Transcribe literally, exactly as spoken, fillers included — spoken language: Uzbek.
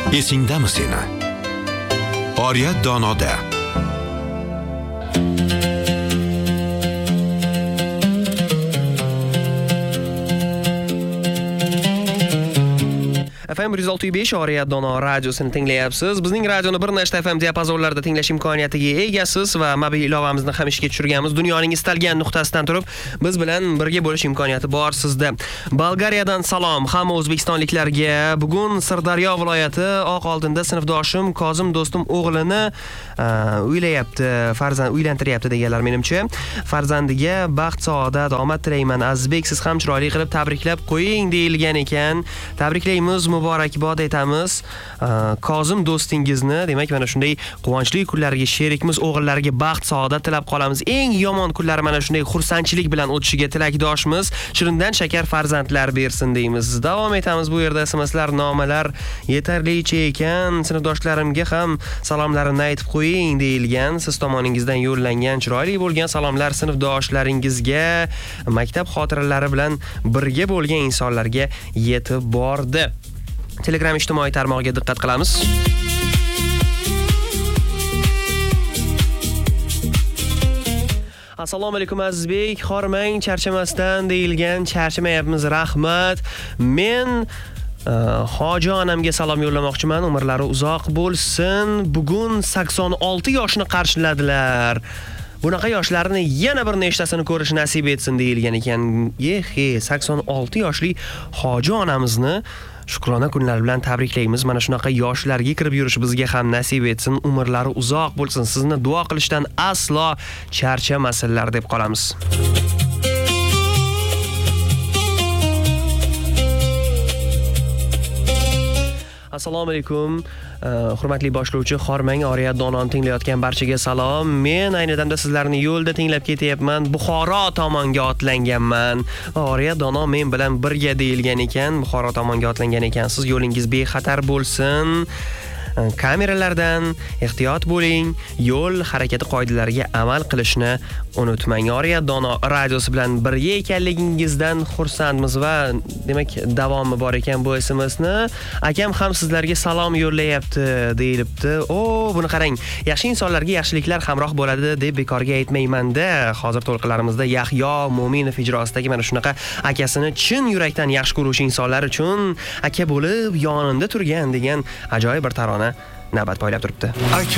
Esingdami seni? Oriyat donoda. F M bir yuz olti nuqta besh Oriyat dono radiosini tinglayapsiz. Bizning radioni bir nechta F M diapazonlarida tinglash imkoniyatiga egasiz va mobil ilovamizni ham ishga tushirganmiz. Dunyoning istalgan nuqtasidan turib biz bilan birga bo'lish imkoniyati bor sizda. Bolgariyadan salom hamma o'zbekistonliklarga. Bugun Sirdaryo viloyati Oq Oltinda sinfdoshim Kozim do'stim o'g'lini uylayapti, farzand uylantiryapti deganlar menimcha. Farzandiga baxt, saodat, omad tilayman. Azizbek, siz ham chiroyli qilib tabriklab qo'ying deyilgan ekan. Tabriklaymiz, muborakbod aytamiz. Kozim do'stingizni, demak mana shunday quvonchli kunlarga sherikmiz, o'g'illariga baxt, saodat tilab qolamiz. Eng yomon kunlari mana shunday xursandchilik bilan o'tishiga tilakdoshmiz. Shirindan shakar farzandlar bersin deymiz. Davom etamiz bu yerda S M Slar, nomalar yetarlicha ekan. Sinfdoshlarimga ham salomlarimni aytib qo'ying deyilgan. Siz tomoningizdan yo'llangan chiroyli bo'lgan salomlar sinfdoshlaringizga, maktab xotiralari bilan birga bo'lgan insonlarga yetib bordi. Telegram ijtimoiy tarmog'iga diqqat qilamiz. Assalomu alaykum Azizbek, xormang charchamasdan deyilgan. Charchamayapmiz, rahmat. Men Hoji onamga salom yo'llamoqchiman. Umrlari uzoq bo'lsin. Bugun sakson olti yoshni qarshiladilar. Bunaqa yoshlarni yana bir nechtasini ko'rish nasib etsin deyilgan ekan. Yehe, sakson olti yoshli Hoji onamizni Shukrona kunlar bilan tabriklaymiz. Mana shunaqa yoshlarga kirib yurish bizga ham nasib etsin. Umrlari uzoq bo'lsin. Sizni duo qilishdan aslo charchamasinlar deb qolamiz. Assalomu alaykum. Hurmatli boshlovchi, xormang Oriyat dononi tinglayotgan barchaga salom. Men ayni damda sizlarni yo'lda tinglab ketyapman. Buxoro tomonga otlanganman. Oriyat dono men bilan birga deyilgan ekan. Buxoro tomonga otlangan ekansiz. Yo'lingiz bexatar bo'lsin. Kameralardan ehtiyot bo'ling. Yo'l harakati qoidalariga amal qilishni unutmang. Oriyat dono radiosi bilan birga ekanligingizdan xursandmiz va demak davomi bor ekan bu S M Sni. Akam ham sizlarga salom yo'llayapti deyilibdi. O, buni qarang. Yaxshi insonlarga yaxshiliklar hamroh bo'ladi deb bekorga aytmayman-da. Hozir to'lqinlarimizda Yahyo Mo'minov ijrosidagi mana shunaqa akasini chin yurakdan yaxshi ko'ruvchi insonlar uchun aka bo'lib yonimda turgan degan ajoyib bir tarona navbat poylab turibdi.